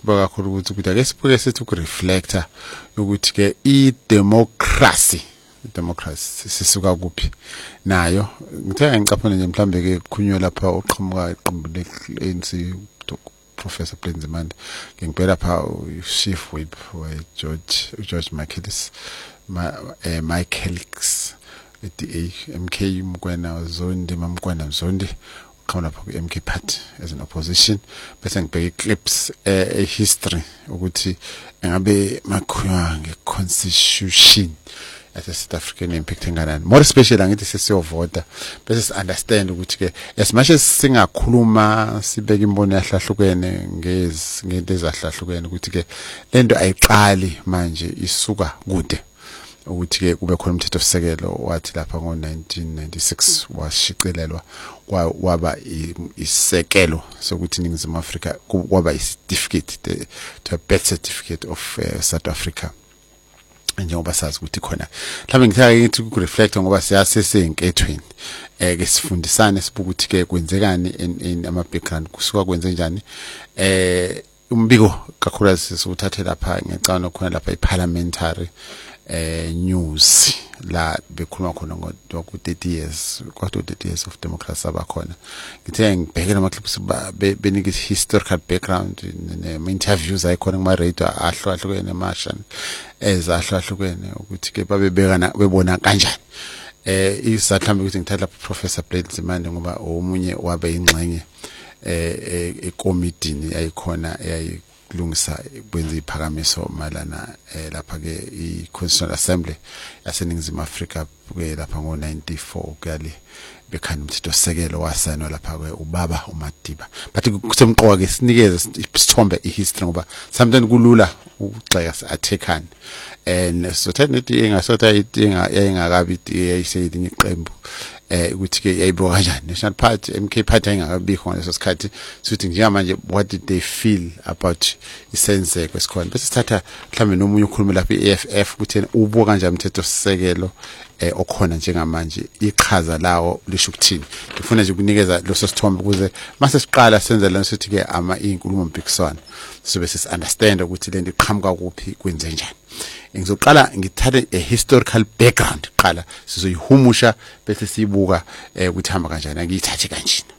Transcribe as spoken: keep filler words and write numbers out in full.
sibuka kakhulu ukuthi ukuthi ake sibuke sithi ukureflector ukuthi ke I democracy democracy sisuka kuphi nayo ngithe ngicaphuna nje mhlambe ke kukhunyo lapha uqhamuka iqembu le-A N C Professor Blenzimande ngibheka lapha chief whip we George George Michaelis ma eh, Michaelix D A M K Mkwena Zondi Mamkwena Zondi khona lapha ku M K party as an opposition bese ngibheka clips eh history ukuthi ngabe makhuya ngeconstitution as a South African impact nganani more especially angithi sesiyovota bese si understand ukuthi ke as much as singakhuluma sibeka imbono yahlahlukene ngezi ngento ezahlahlukene ukuthi ke lento ayiqali manje isuka kude ukuthi ke kube khona umthetho sisekelo wathi lapha ngo nineteen ninety-six washiqelelwa kwaba isekelo sokuthi iningizimu Afrika kwaba icertificate to a birth certificate of uh, South Africa njengoba sazi ukuthi khona mhlawumbe ngithaka ukuthi ku reflect ngoba siyasesenkethweni eh ke sifundisane sibuka ukuthi ke kwenzekani in ama background kusuka kwenze njani eh umbiko kakhulu sisuthathe lapha ngecana khona lapha iparliamentary eh news la bekhuluma khona ngo thirty years kwa thirty years of democracy abakhona ngithe ngibheke ama clips benike historical background ne interviews ayikhona kuma radio ahlukahlukene emashani ezahlukene ukuthi ke babebekana bebona kanjani eh isahlambe ukuthi ngithatha Professor Blenzimande ngoba omunye wabe ingxenye eh ekomidini ayikhona eyayi kulungisa kwenza iphakamiso malana lapha ke iConstitutional Assembly yaseningizimu Afrika ke lapha ngo ninety-four kali bekhana umthetho sekelo wasayinwa lapha ke ubaba uMadiba but kusemqoka ke sinikeze isithombe ihistory ngoba sometimes kulula ukugxeka athekani and so technically engasotha idinga yayingakabi yayiseyidinga iqembu eh ukuthi ke yayibuka kanjani National Party M K Party ayingakabikho ngaleso sikhathi sithi njengamanje what did they feel about isenze kwesikhona bese sithatha mhlambe nomunye ukhuluma lapha iA F F ukuthi ubuka kanjani umthetho sisekelo eh okhona njengamanje iqhaza lawo lisho ukuthini ngifuna nje ukunikeza leso sithombe ukuze mase siqala senze lana sithi ke ama inkulumo mpikiswana so bese si understand ukuthi lento iqhamuka kuphi kwenze njani ngizoqala ngithathe a historical background qala sizoyihumusha bese siyibuka ukuthi hamba kanjani ngiyithathe kanjani